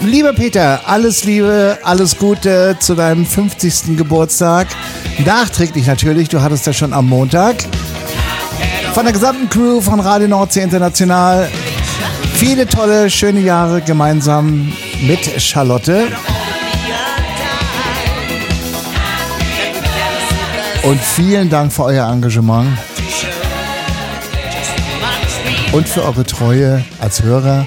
Lieber Peter, alles Liebe, alles Gute zu deinem 50. Geburtstag. Nachträglich natürlich, du hattest ja schon am Montag. Von der gesamten Crew von Radio Nordsee International. Viele tolle, schöne Jahre gemeinsam mit Charlotte. Und vielen Dank für euer Engagement und für eure Treue als Hörer,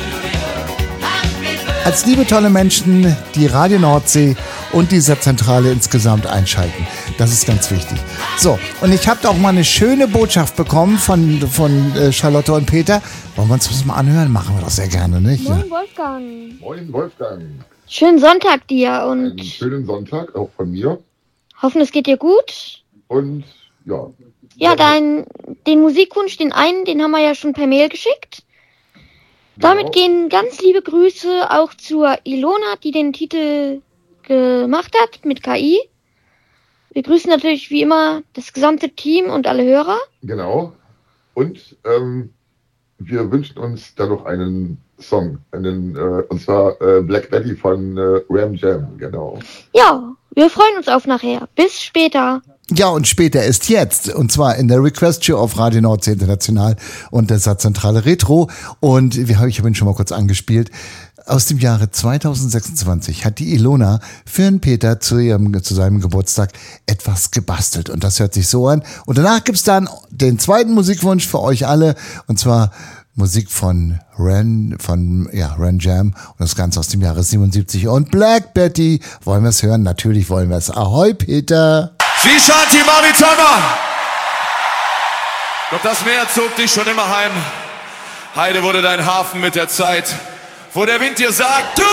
als liebe, tolle Menschen, die Radio Nordsee und diese Zentrale insgesamt einschalten. Das ist ganz wichtig. So, und ich habe auch mal eine schöne Botschaft bekommen von Charlotte und Peter. Wollen wir uns das mal anhören? Machen wir doch sehr gerne, nicht? Moin Wolfgang. Moin Wolfgang. Schönen Sonntag dir und... Einen schönen Sonntag, auch von mir. Hoffen, es geht dir gut. Und ja. Ja, den Musikwunsch, den haben wir ja schon per Mail geschickt. Damit gehen ganz liebe Grüße auch zur Ilona, die den Titel gemacht hat mit KI. Wir grüßen natürlich wie immer das gesamte Team und alle Hörer. Genau. Und wir wünschen uns da noch einen Song, und zwar Black Betty von Ram Jam, genau. Ja, wir freuen uns auf nachher. Bis später. Ja, und später ist jetzt, und zwar in der Request Show auf Radio Nordsee International und der Satzzentrale Retro. Und ich habe ihn schon mal kurz angespielt. Aus dem Jahre 2026 hat die Ilona für den Peter zu seinem Geburtstag etwas gebastelt. Und das hört sich so an. Und danach gibt's dann den zweiten Musikwunsch für euch alle. Und zwar Musik von Ran Jam. Und das Ganze aus dem Jahre 77. Und Black Betty. Wollen wir es hören? Natürlich wollen wir es. Ahoi, Peter. Shanti Maritama. Doch das Meer zog dich schon immer heim. Heide wurde dein Hafen mit der Zeit, wo der Wind dir sagt, du